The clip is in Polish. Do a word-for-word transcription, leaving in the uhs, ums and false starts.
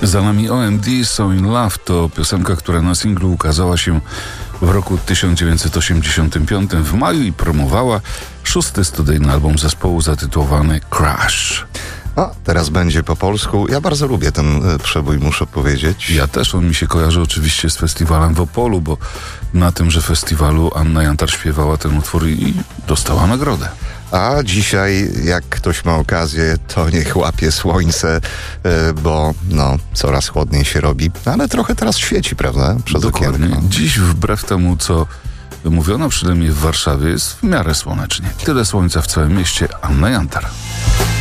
Za nami O M D, So In Love to piosenka, która na singlu ukazała się w roku tysiąc dziewięćset osiemdziesiątym piątym w maju i promowała szósty studyjny album zespołu zatytułowany Crash. A teraz będzie po polsku. Ja bardzo lubię ten y, przebój, muszę powiedzieć. Ja też, on mi się kojarzy oczywiście z festiwalem w Opolu, bo na tymże festiwalu Anna Jantar śpiewała ten utwór i dostała nagrodę. A dzisiaj, jak ktoś ma okazję, to niech łapie słońce, y, bo no, coraz chłodniej się robi. Ale trochę teraz świeci, prawda? Przez Dokładnie. okienko. Dziś wbrew temu, co mówiono przynajmniej w Warszawie, jest w miarę słonecznie. Tyle słońca w całym mieście. Anna Jantar.